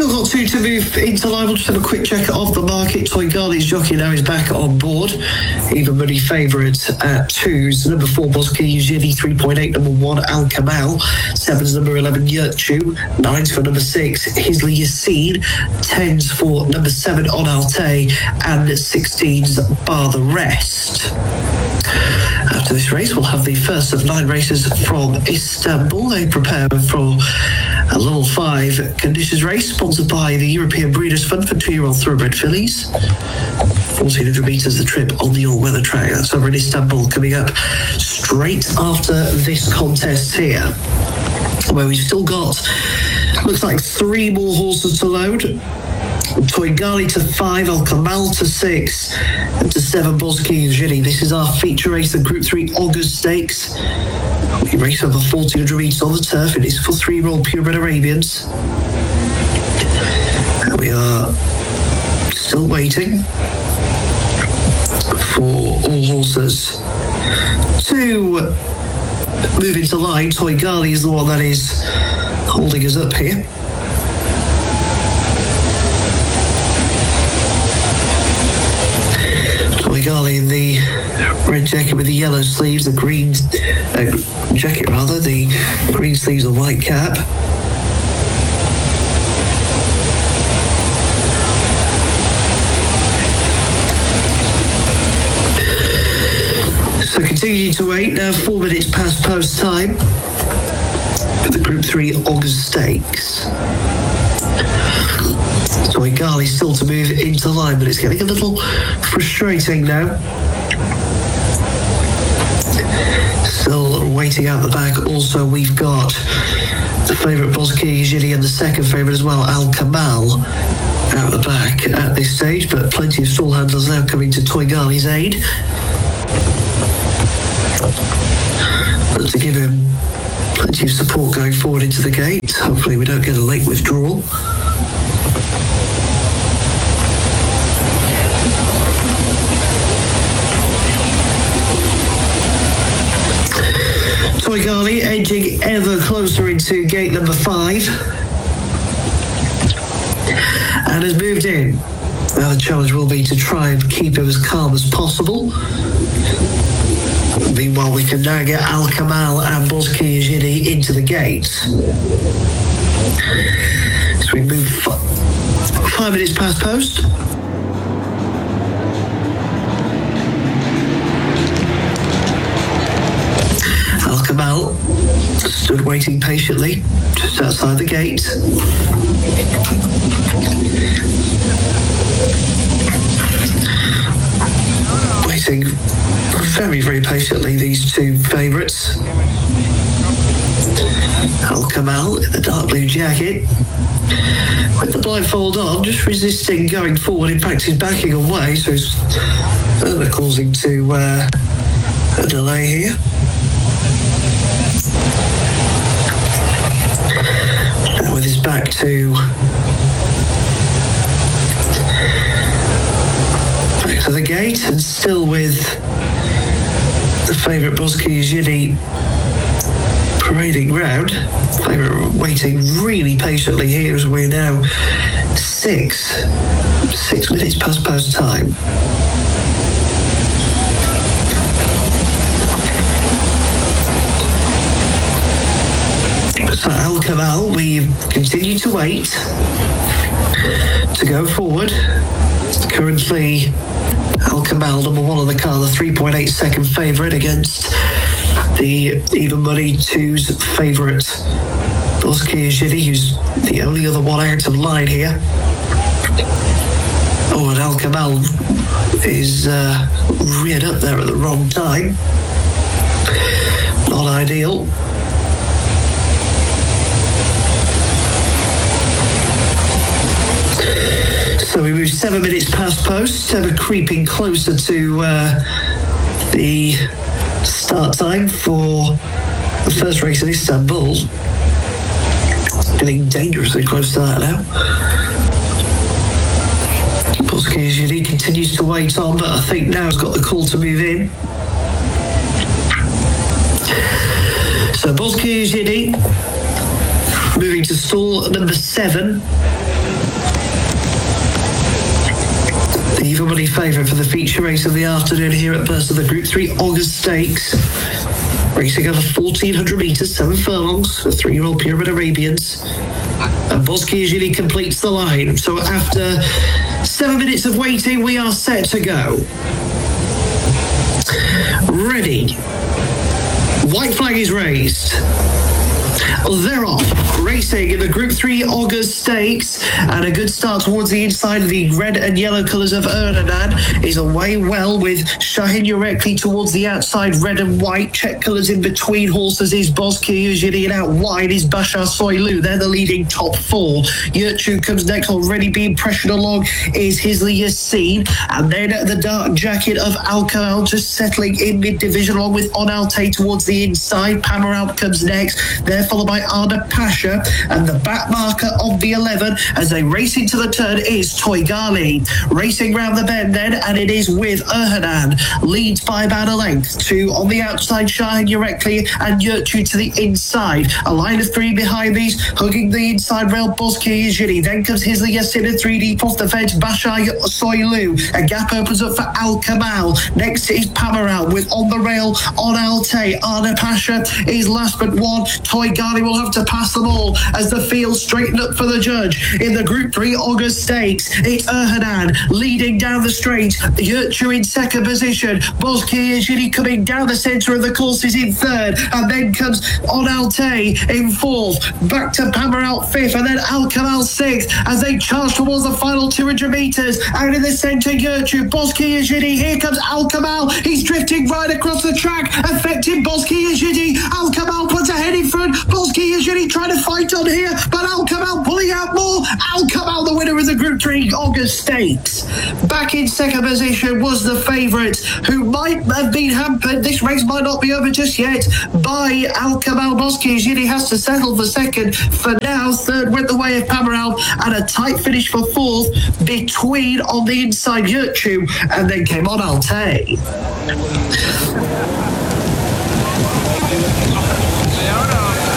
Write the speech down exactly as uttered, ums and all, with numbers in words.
Still got two to move into line. We'll just have a quick check of the market. Toy Ghali's jockey now is back on board. Even money favourite at twos. Number four, Bosky Ujidi, three point eight. Number one, Al Kamal. Seven's number eleven, Yurchu. Nines for number six, Hisley Yassine. Tens for number seven, On Alte. And sixteens, Bar the Rest. After this race, we'll have the first of nine races from Istanbul. They prepare for a level five conditions race sponsored by the European Breeders' Fund for two-year-old thoroughbred fillies. fourteen hundred metres the trip on the all-weather track. That's over in Istanbul, coming up straight after this contest here, where we've still got, looks like three more horses to load. Toy Ghali to five, Al Kamal to six, and to seven, Bosky Ujidi. This is our feature race, the Group three August Stakes. We race over fourteen hundred metres on the turf. It is for three-year-old purebred Arabians. And we are still waiting for all horses to move into line. Toy Ghali is the one that is holding us up here. Toy Ghali in the red jacket with the yellow sleeves, the green uh, jacket rather, the green sleeves and white cap. So continuing to wait now, four minutes past post time for the Group three August Stakes. Toy Ghali still to move into line, but it's getting a little frustrating now. Still waiting out the back. Also, we've got the favourite Bosky Ujidi and the second favourite as well, Al Kamal, out the back at this stage, but plenty of stall handlers now coming to Toy Ghali's aid to give him plenty of support going forward into the gate. Hopefully we don't get a late withdrawal. Toy Ghali edging ever closer into gate number five and has moved in. Now the challenge will be to try and keep him as calm as possible. Meanwhile, we can now get Al Kamal and Bosky Ujidi into the gates. So we move f- five minutes past post. Al Kamal stood waiting patiently just outside the gate. Waiting very, very patiently, these two favourites. Al Kamal in the dark blue jacket with the blindfold on, just resisting going forward. In fact, he's backing away, so he's further causing to uh, a delay here. Now with his back to back to the gate, and still with the favourite Bosky Ujidi parading round. Favourite waiting really patiently here as we're now six, six minutes past post time. So Al Kamal, we continue to wait to go forward. Currently, Al Kamal, number one on the car, the three point eight second favourite against the even money two's favourite, Bosky Ujidi, who's the only other one out of line here. Oh, and Al Kamal is uh, reared up there at the wrong time. Not ideal. So we move seven minutes past post, ever creeping closer to uh, the start time for the first race in Istanbul. Getting dangerously close to that now. Bosky Ujidi continues to wait on, but I think now has got the call to move in. So Bosky Ujidi moving to stall number seven. The even money favourite for the feature race of the afternoon here at Burst of the Group three August Stakes. Racing over fourteen hundred metres, seven furlongs for three-year-old Pyramid Arabians. And Bosky usually completes the line. So after seven minutes of waiting, we are set to go. Ready. White flag is raised. They're off, racing in the Group three August Stakes, and a good start towards the inside of the red and yellow colours of Ernanan is away well with Shahin Yurekli towards the outside, red and white. Check colours in between horses is Bosky usually, and out wide is Bashar Soilu. They're the leading top four. Yurchu comes next, already being pressured along is Hisley Yassin, and then the dark jacket of Alcamal just settling in mid-division along with Onalte towards the inside. Panorama comes next, they're followed by Arda Pasha, and the back marker of the eleven as they race into the turn is Toy Gali. Racing round the bend then, and it is with Erhanan, leads by about a length. Two on the outside, Shahin Yurekli and Yurchu to the inside. A line of three behind these, hugging the inside rail, Bosky Ijiri. Then comes Hisley Yassin and three deep off the fence, Bashar Soilu. A gap opens up for Al Kamal. Next is Pamaral with on the rail on Alte. Arda Pasha is last but one. Toy Gali will have to pass them all as the field straightened up for the judge. In the Group three August Stakes, it's Erhanan leading down the straight. Yurchu in second position. Bosky Ijiri coming down the centre of the course is in third. And then comes Onalte in fourth. Back to Pamaral fifth. And then Al Kamal sixth as they charge towards the final two hundred metres. Out in the centre, Yurchu. Bosky Ijiri. Here comes Al Kamal. He's drifting right across the track, affecting Bosky Ijiri. Al Kamal puts ahead in front. Bosky Ijiri trying to fight on here, but Al Kamal pulling out more. Al Kamal, the winner of the Group three August Stakes. Back in second position was the favourite, who might have been hampered. This race might not be over just yet by Al Kamal. Bosky Ijiri has to settle for second for now. Third went the way of Pamaral, and a tight finish for fourth between on the inside Yurchu, and then came on Alte. Y ahora